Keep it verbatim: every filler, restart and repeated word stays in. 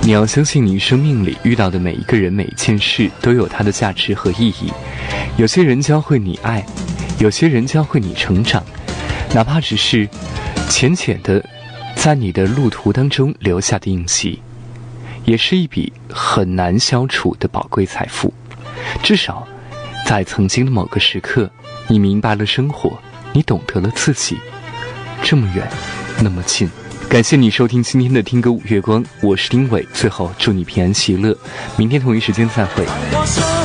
你要相信你生命里遇到的每一个人每一件事都有它的价值和意义。有些人教会你爱，有些人教会你成长，哪怕只是浅浅的在你的路途当中留下的印记，也是一笔很难消除的宝贵财富。至少在曾经的某个时刻，你明白了生活，你懂得了自己，这么远那么近。感谢你收听今天的听歌五月光，我是丁伟，最后祝你平安喜乐，明天同一时间再会。